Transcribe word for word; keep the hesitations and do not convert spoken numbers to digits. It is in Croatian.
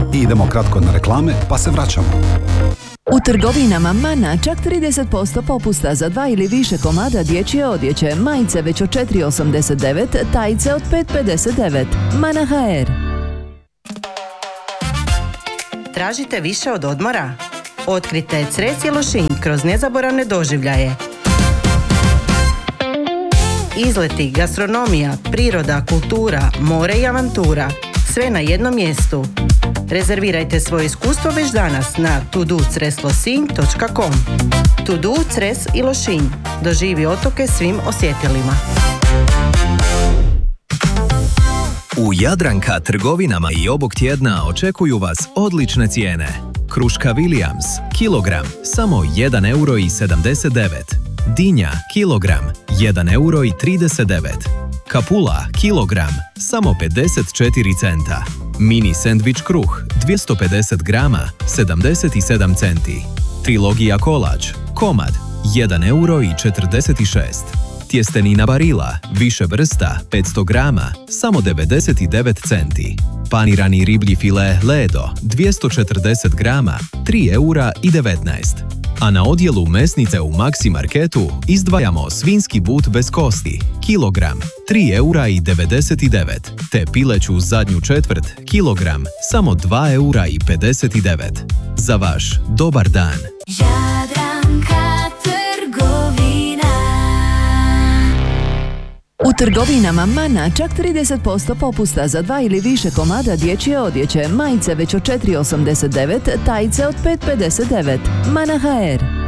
I idemo kratko na reklame, pa se vraćamo. U trgovinama Mana čak trideset posto popusta za dva ili više komada dječje odjeće, majice već od četiri osamdeset devet, tajice od pet pedeset devet. Mana ha er. Tražite više od odmora? Otkrite Cres i Lošinj kroz nezaboravne doživljaje. Izleti, gastronomija, priroda, kultura, more i avantura. Sve na jednom mjestu. Rezervirajte svoje iskustvo već danas na to do cres losinj točka com. To do Cres i Lošinj. Doživi otoke svim osjetilima. U Jadranka trgovinama i ovog tjedna očekuju vas odlične cijene. Kruška Williams, kilogram, samo jedan euro i sedamdeset devet. Dinja, kilogram, jedan euro i trideset devet. Kapula, kilogram, samo pedeset četiri centa. Mini sendvič kruh, dvjesto pedeset grama, sedamdeset sedam centi. Trilogija kolač, komad, jedan euro i četrdeset šest. Tjestenina Barilla, više vrsta, petsto grama, samo devedeset devet centi. Panirani riblji file Ledo, dvjesto četrdeset grama, tri eura i devetnaest. A na odjelu mesnice u Maxi Marketu izdvajamo svinjski but bez kosti, kilogram, tri eura i devedeset devet, te pileću zadnju četvrt, kilogram, samo dva eura i pedeset devet. Za vaš dobar dan. Jadranka trgovina. U trgovinama Mana čak trideset posto popusta za dva ili više komada dječje odjeće, majice već od četiri osamdeset devet, tajice od pet pedeset devet. Mana ha er.